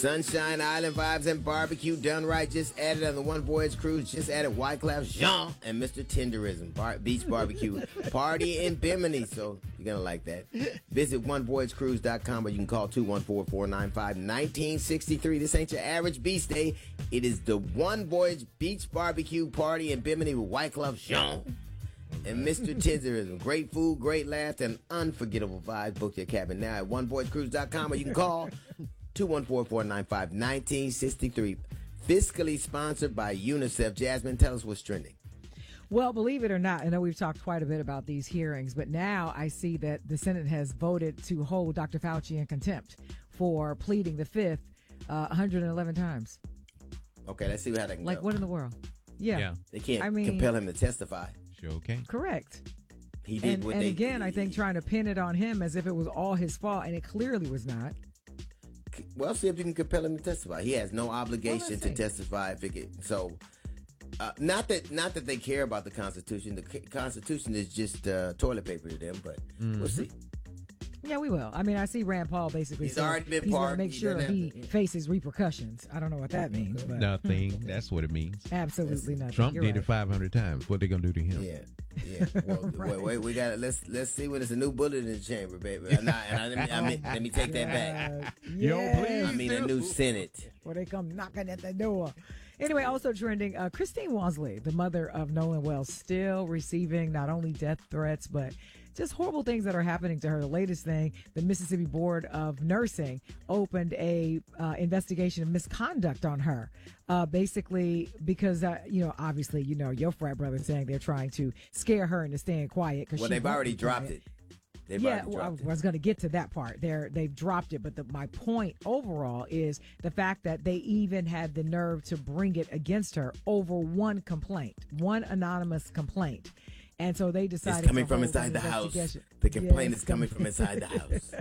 Sunshine Island vibes and barbecue done right. Just added on the One Voyage Cruise. Just added Wyclef Jean and Mr. Tenderism. Beach Barbecue. Party in Bimini. So you're going to like that. Visit onevoyagecruise.com or you can call 214-495-1963. This ain't your average beach day. It is the One Voyage Beach Barbecue Party in Bimini with Wyclef Jean and Mr. Tenderism. Great food, great laughs, and unforgettable vibes. Book your cabin now at onevoyagecruise.com or you can call 214-495-1963. Fiscally sponsored by UNICEF. Jasmine, tell us what's trending. Well, believe it or not, I know we've talked quite a bit about these hearings, but now I see that the Senate has voted to hold Dr. Fauci in contempt for pleading the fifth 111 times. Okay, let's see how that can go. What in the world? Yeah. They can't compel him to testify. Sure can. Correct. He did and again, I think trying to pin it on him as if it was all his fault, and it clearly was not. Well, see if you can compel him to testify. He has no obligation to testify. Not that they care about the Constitution. The Constitution is just toilet paper to them, but we'll see. Yeah, we will. I mean, I see Rand Paul basically he's already been he's going to make sure he faces repercussions. I don't know what that means. But. Nothing. That's what it means. Absolutely nothing. Trump did it 500 times. What they going to do to him? Yeah. Well, wait. We got let's see when it's a new bullet in the chamber, baby. Let me take that back. Yes. I mean, a new Senate. Before they come knocking at the door. Anyway, also trending, Christine Walsley, the mother of Nolan Wells, still receiving not only death threats, but just horrible things that are happening to her. The latest thing, the Mississippi Board of Nursing opened a investigation of misconduct on her. Basically, because, obviously, your frat brother saying they're trying to scare her into staying quiet. Well, they've already dropped it. I was going to get to that part. They've dropped it, but my point overall is the fact that they even had the nerve to bring it against her over one anonymous complaint. And so they decided it's coming from inside the house. The complaint is coming from inside the house.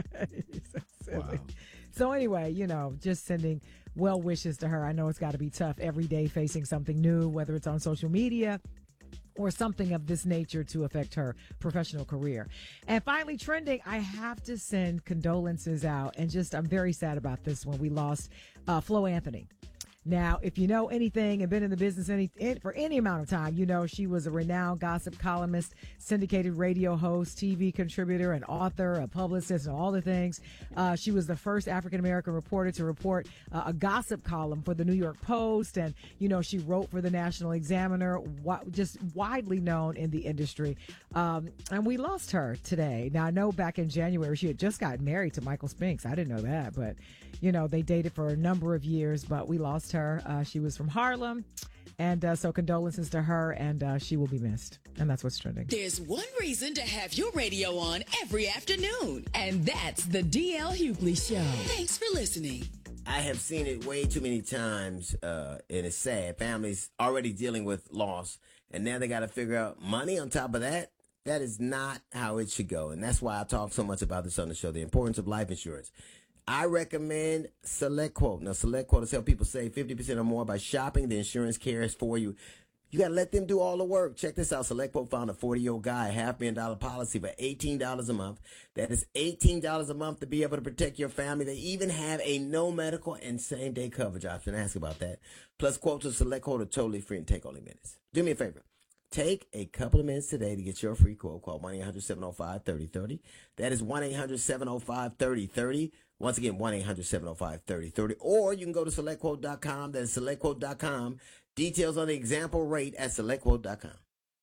Wow. So anyway, just sending well wishes to her. I know it's got to be tough every day facing something new, whether it's on social media or something of this nature to affect her professional career. And finally, trending, I have to send condolences out. And I'm very sad about this when we lost Flo Anthony. Now, if you know anything and been in the business for any amount of time, she was a renowned gossip columnist, syndicated radio host, TV contributor, an author, a publicist, and all the things. She was the first African-American reporter to report a gossip column for the New York Post. And, she wrote for the National Examiner, just widely known in the industry. And we lost her today. Now, I know back in January, she had just gotten married to Michael Spinks. I didn't know that, but, they dated for a number of years, but we lost her. She was from Harlem, and so condolences to her, and she will be missed. And that's what's trending. There's one reason to have your radio on every afternoon, and that's the DL Hughley Show. Thanks for listening. I have seen it way too many times, and it's sad. Families already dealing with loss, and now they got to figure out money on top of that. That is not how it should go, and that's why I talk so much about this on the show, the importance of life insurance. I recommend SelectQuote. Now, SelectQuote has helped people save 50% or more by shopping. The insurance carriers for you. You got to let them do all the work. Check this out. SelectQuote found a 40-year-old guy, a $500,000 policy for $18 a month. That is $18 a month to be able to protect your family. They even have a no medical and same-day coverage option. Ask about that. Plus, quotes of SelectQuote are totally free and take only minutes. Do me a favor. Take a couple of minutes today to get your free quote. Call 1-800-705-3030. That is 1-800-705-3030. Once again, 1-800-705-3030. Or you can go to SelectQuote.com. That's SelectQuote.com. Details on the example rate at SelectQuote.com.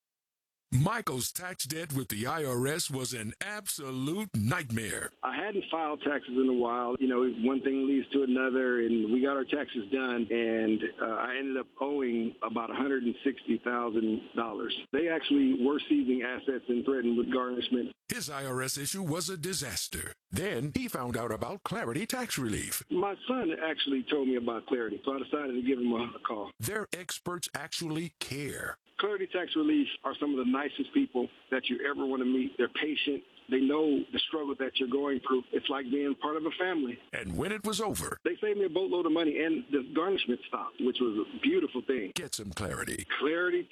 Michael's tax debt with the IRS was an absolute nightmare. I hadn't filed taxes in a while. One thing leads to another, and we got our taxes done, and I ended up owing about $160,000. They actually were seizing assets and threatened with garnishment. His IRS issue was a disaster. Then he found out about Clarity Tax Relief. My son actually told me about Clarity, so I decided to give him a call. Their experts actually care. Clarity Tax Relief are some of the nicest people that you ever want to meet. They're patient. They know the struggle that you're going through. It's like being part of a family. And when it was over, they saved me a boatload of money, and the garnishment stopped, which was a beautiful thing. Get some clarity. Clarity